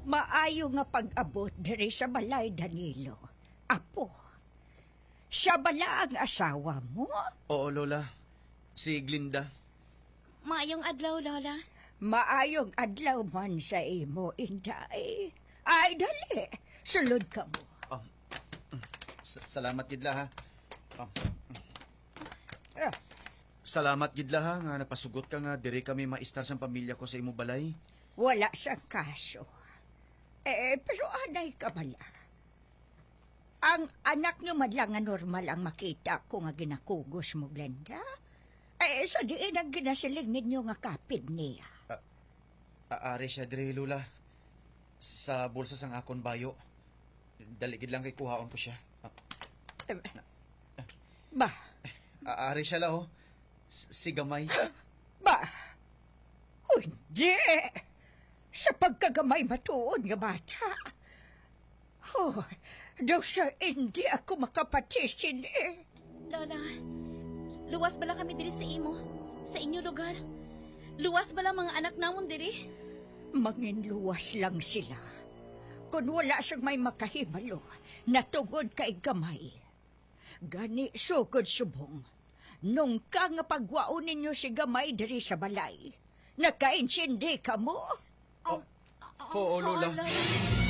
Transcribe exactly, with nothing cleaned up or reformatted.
Maayo nga pag-abot diri sa balay, Danilo. Apo, siya bala ang asawa mo? Oo, Lola. Si Glinda. Maayong adlaw, Lola. Maayong adlaw man sa imo, Inday. Ay, dali. Sulod ka mo. Oh, salamat, Gidla, ha. Oh. Ah. Salamat, Gidla, ha, nga napasugot ka nga diri kami maistar sa pamilya ko sa imo balay. Wala siyang kaso. Eh, pero anay ka bala. Ang anak niyo madlang nga normal ang makita ko nga ginakugos mo, Glenda. Eh, sa diin ang ginasiling ninyo nga kapid niya. Uh, aari siya diri, Lola. Sa bulsa sang akon bayo. Daligid lang kay kuhaon ko siya. Uh, eh, ba? Aari siya la, oh. Si Gamay. Ba? Hindi. Sa pagkagamay matuon nga bata. Oh, daw siya hindi ako makapatisin eh. Lola, luwas bala kami diri sa imo? Sa inyo lugar? Luwas bala mga anak namon diri? Manginluwas lang sila. Kung wala siyang may makahibalo, natungod kay Gamay. Gani sugod subong. Nung ka nga pagwaon ninyo si Gamay diri sa balay, nakaintindi ka mo? Oh, oo, Lola. Lola.